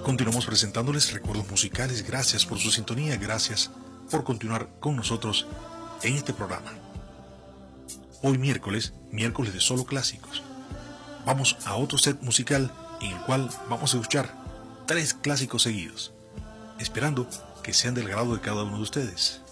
Continuamos presentándoles recuerdos musicales. Gracias por su sintonía, gracias por continuar con nosotros en este programa. Hoy miércoles de solo clásicos. Vamos a otro set musical en el cual vamos a escuchar 3 clásicos seguidos, esperando que sean del agrado de cada uno de ustedes.